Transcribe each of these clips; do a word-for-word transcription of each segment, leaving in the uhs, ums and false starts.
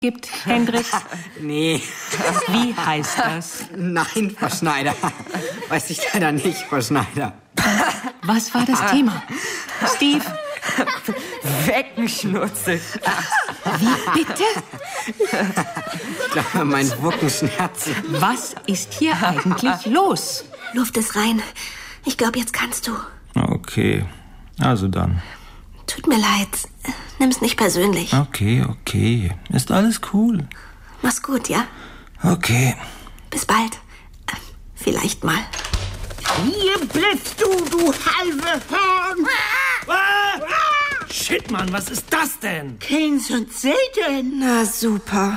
gibt, Hendricks? Nee. Wie heißt das? Nein, Frau Schneider. Weiß ich leider nicht, Frau Schneider. Was war das Thema? Steve? Weckenschnurzel. Wie bitte? Ich glaube, mein Wuckenschmerzen. Was ist hier eigentlich los? Luft ist rein. Ich glaube, jetzt kannst du. Okay, also dann. Tut mir leid. Nimm's nicht persönlich. Okay, okay. Ist alles cool. Mach's gut, ja? Okay. Bis bald. Vielleicht mal. Hier blitzt du, du halbe Horn! Ah! Shit, Mann, was ist das denn? Keynes und Satan. Na, super.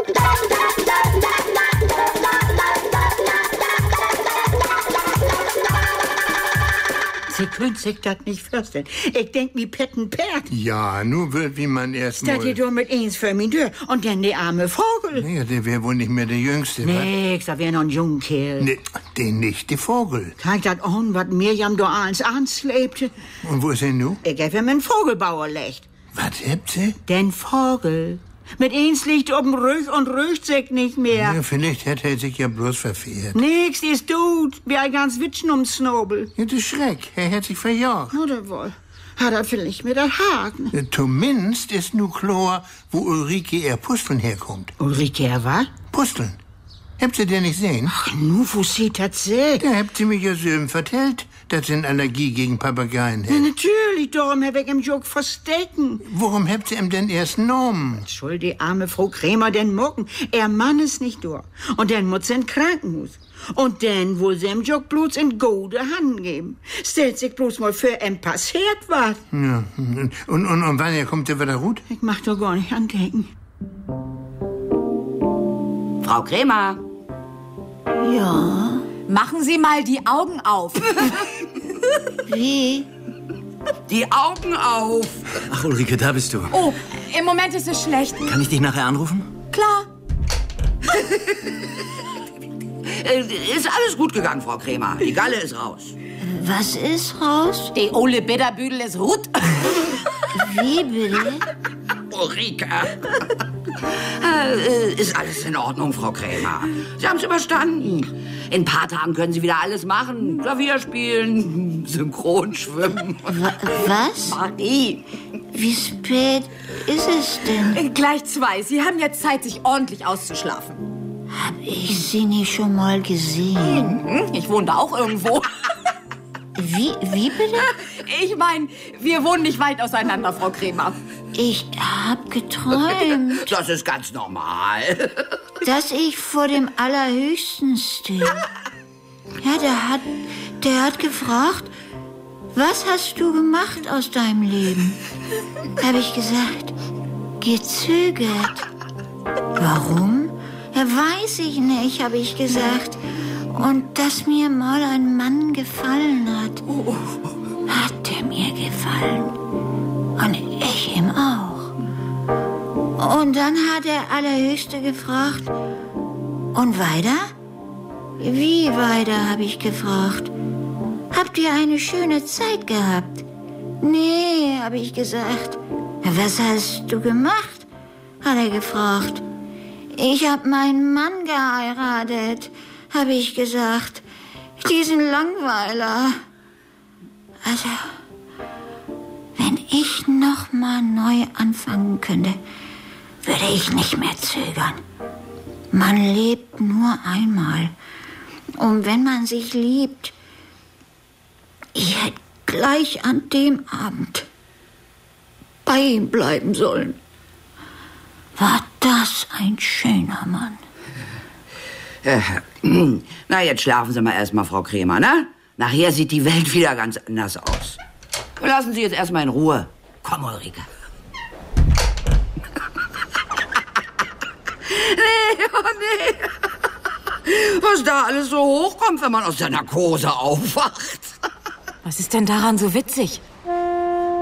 Sie können sich das nicht vorstellen. Ich denk wie Petten Pert. Ja, nur wird wie man erst mal... Das geht doch mit eins für mich durch. Und dann der arme Vogel. Nee, der wäre wohl nicht mehr der Jüngste, wa? Nix, da wär noch ein Jungkerl. Nee, den nicht, der Vogel. Kann ich das an, was Mirjam da ans anslebte? Und wo ist er nu? Ich hab ihm einen Vogelbauer lecht. Was habt sie? Den Vogel. Mit eins liegt oben Rüch und rücht sich nicht mehr. Ja, vielleicht hat er sich ja bloß verfehlt. Nix, die ist tot. Wie ein ganz Witschen ums Snobel. Ja, das ist Schreck. Er hat sich verjagt. Oder wohl. Hat er vielleicht mit der Haken. Ja, zumindest ist nu klar, wo Ulrike ihr Pusteln herkommt. Ulrike, er was? Pusteln. Habt ihr den nicht sehen? Ach, nu, wo sie das seht. Da habt ihr mich ja so vertellt, dass sie eine Allergie gegen Papageien Ja, hat. natürlich, darum hab ich im Jog verstecken. Warum habt ihr ihm denn erst genommen? Schuld die arme Frau Krämer den Mucken. Er Mann ist nicht durch. Und dann muss sie in Krankenhaus. Und dann will sie im Jog bloß in gute Hand geben. Stellt sich bloß mal für ein passiert was. Ja, und, und, und wann er kommt er wieder gut? Ich mach doch gar nicht andenken. Frau Krämer. Ja. Machen Sie mal die Augen auf. Wie? Die Augen auf. Ach, Ulrike, da bist du. Oh, im Moment ist es schlecht. Kann ich dich nachher anrufen? Klar. Ist alles gut gegangen, Frau Krämer. Die Galle ist raus. Was ist raus? Die Ole Bitterbüdel ist rut. Wie bitte? Ulrike. Äh, ist alles in Ordnung, Frau Krämer. Sie haben es überstanden. In ein paar Tagen können Sie wieder alles machen. Klavier spielen, synchron schwimmen. Was? Marie. Wie spät ist es denn? Gleich zwei. Sie haben jetzt Zeit, sich ordentlich auszuschlafen. Hab ich sie nicht schon mal gesehen? Ich wohne da auch irgendwo. Wie, wie bitte? Ich meine, wir wohnen nicht weit auseinander, Frau Krämer. Ich hab geträumt, Das ist ganz normal. dass ich vor dem Allerhöchsten stehe. Ja, der hat, der hat gefragt, was hast du gemacht aus deinem Leben? Hab ich gesagt, gezögert. Warum? Ja, weiß ich nicht, habe ich gesagt. Und dass mir mal ein Mann gefallen hat. Hat er mir gefallen. Und ich ihm auch. Und dann hat der Allerhöchste gefragt, und weiter? Wie weiter, habe ich gefragt. Habt ihr eine schöne Zeit gehabt? Nee, habe ich gesagt. Was hast du gemacht? Hat er gefragt. Ich hab meinen Mann geheiratet, habe ich gesagt. Diesen Langweiler. Also, wenn ich noch mal neu anfangen könnte, würde ich nicht mehr zögern. Man lebt nur einmal. Und wenn man sich liebt, ich hätte gleich an dem Abend bei ihm bleiben sollen. War das ein schöner Mann? Äh, na, jetzt schlafen Sie mal erstmal, Frau Krämer, ne? Nachher sieht die Welt wieder ganz anders aus. Lassen Sie jetzt erstmal in Ruhe. Komm, Ulrike. Nee, oh nee. Was da alles so hochkommt, wenn man aus der Narkose aufwacht. Was ist denn daran so witzig?